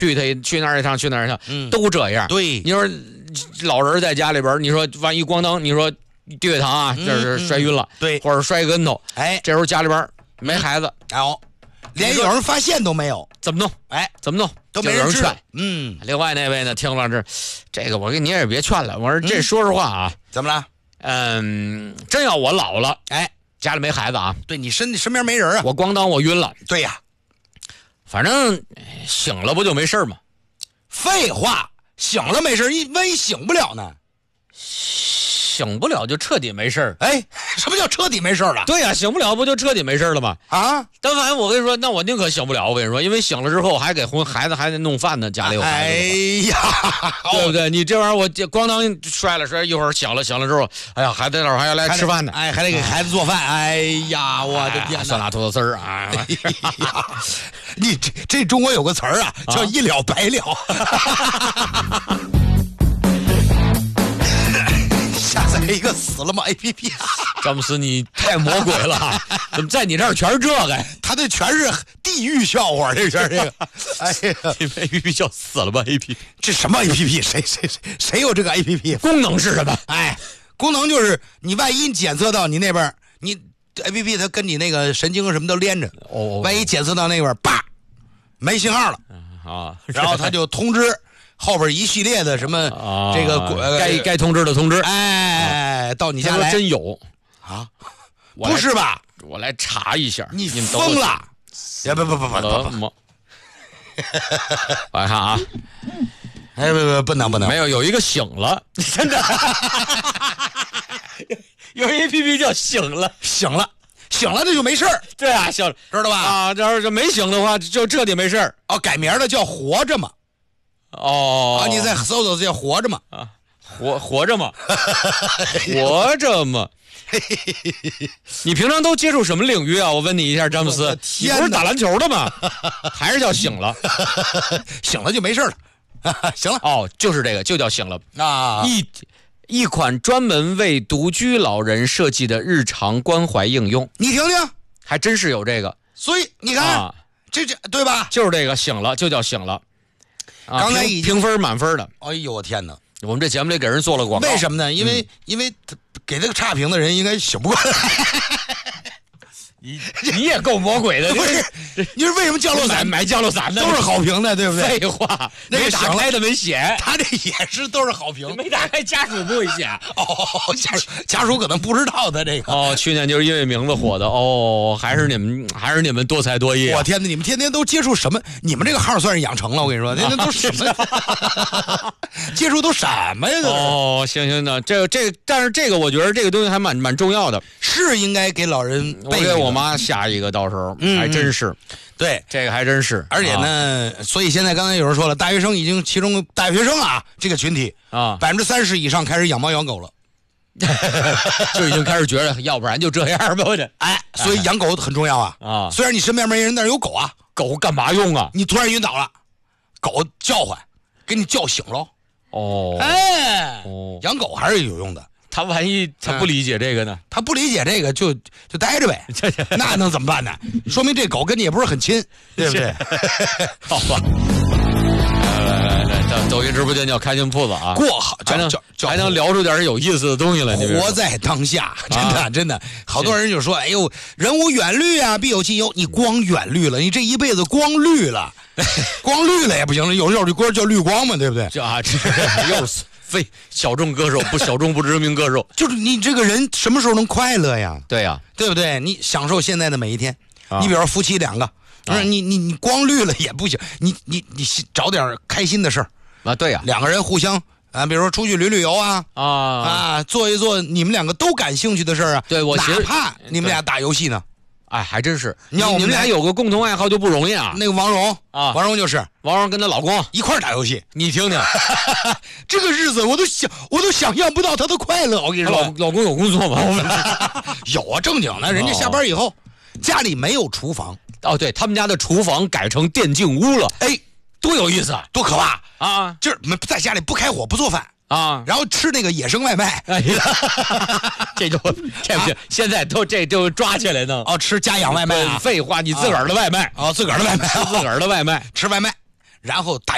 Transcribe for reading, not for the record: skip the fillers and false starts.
对他去那儿一趟去那儿一趟，都这样。 对， 你说老人在家里边，你说万一咣当，你说对堂啊，这是摔晕了， 对， 或者摔跟头， 哎， 这时候家里边没孩子， 连有人发现都没有， 怎么弄？怎么弄？ 都没人劝。另外那位呢，听了这个，我跟你也别劝了。我说这说实话啊， 怎么了？ 真要我老了，家里没孩子啊， 对你身边没人啊， 我咣当我晕了， 对呀， 反正醒了不就没事吗？ 废话，醒了没事，万一醒不了呢？ 醒不了就彻底没事。 什么叫彻底没事了？ 对呀，醒不了不就彻底没事了吗？ 啊！ 但反正我跟你说，那我宁可醒不了。我跟你说，因为醒了之后还给孩子还得弄饭呢，家里有孩子。对不对？你这玩意儿我咣当摔了，一会儿醒了之后，哎呀，孩子待会儿还要来吃饭呢， 还得给孩子做饭。哎呀，我的天哪！ 酸辣土豆丝儿啊！ 你这中国有个词儿啊，叫一了百了。下载一个死了吗 APP？ 詹姆斯，你太魔鬼了！怎么在你这儿全是这个？ 他这全是地狱笑话，这全是这个。哎呀 ，APP 叫死了吧 APP？ 这什么 APP？ 谁有这个 APP？ 功能是什么？ 功能就是你万一检测到你那边，你 APP 它跟你那个神经什么都连着。万一检测到那边，叭，没信号了啊， 然后他就通知。后边一系列的什么这个该通知的通知， 到你家来真有啊？不是吧？ 我来查一下。 你疯了？不， 我来看啊， 不能， 没有一个醒了，真的，有一 APP 叫醒了， 这就没事儿。 对啊，醒了， 知道吧？ 啊，要是没醒的话，就彻底没事儿。 改名了叫活着嘛。你再搜搜叫活着嘛？ 活着嘛？活着嘛？你平常都接触什么领域啊？我问你一下，詹姆斯，你不是打篮球的吗？还是叫醒了？ 醒了就没事了。行了。 就是这个，就叫醒了啊！ 一款专门为独居老人设计的日常关怀应用。 你听听， 还真是有这个。 所以你看，这对吧？ 就是这个醒了，就叫醒了。 刚才已经评分满分的。 哎呦我天哪！ 我们这节目里给人做了广告， 为什么呢？因为给这个差评的人应该醒不过来。 你也够魔鬼的， 不是？你说为什么降落伞买降落伞的都是好评的，对不对？ 废话， 那个打开的没写， 他这也是都是好评， 没打开家属不会写。 家属可能不知道的这个。 去年就是因为名字火的。还是你们多才多艺。 我天哪，你们天天都接触什么？你们这个号算是养成了，我跟你说，天天都什么？接触都什么呀？ 行的，但是这个我觉得这个东西还蛮重要的， 是应该给老人我给我妈下一个，到时候还真是。 对， 这个还真是。 而且呢，所以现在刚才有人说了，大学生已经其中大学生啊这个群体30%以上开始养猫养狗了。 就已经开始觉得要不然就这样吧。 所以养狗很重要啊。虽然你身边没人，但是有狗啊。 狗干嘛用啊？ 你突然晕倒了，狗叫唤给你叫醒了。养狗还是有用的。 他万一他不理解这个呢？ 他不理解这个就待着呗。那能怎么办呢？说明这狗跟你也不是很亲，对不对？ 好吧。抖音直播间叫开心铺子啊， 过好还能聊出点有意思的东西来。 活在当下，真的，好多人就说：“哎呦，人无远虑啊，必有近忧。”你光远虑了，你这一辈子光绿了，光绿了也不行了。有这歌叫绿光嘛，对不对？ 又是非小众歌手，不小众不知名歌手。 就是你这个人什么时候能快乐呀？ 对呀， 对不对？你享受现在的每一天。你比如说夫妻两个，不是你光绿了也不行，你找点开心的事儿。 对呀， 两个人互相比如说出去旅游做一做你们两个都感兴趣的事儿啊。 对，我哪怕你们俩打游戏呢， 还真是。 你们俩有个共同爱好就不容易啊。 那个王蓉王蓉就是王蓉跟她老公一块打游戏， 你听听， 这个日子我都想象不到她的快乐。我跟你说， 老公有工作吗？ 有啊，正经的，人家下班以后家里没有厨房。 对，他们家的厨房改成电竞屋了。多有意思， 多可怕啊！ 就是在家里不开火不做饭啊， 然后吃那个野生外卖。 这不行，现在这就抓起来呢。 吃家养外卖。 废话，你自个儿的外卖自个儿的外卖， 自个儿的外卖， 吃外卖，然后打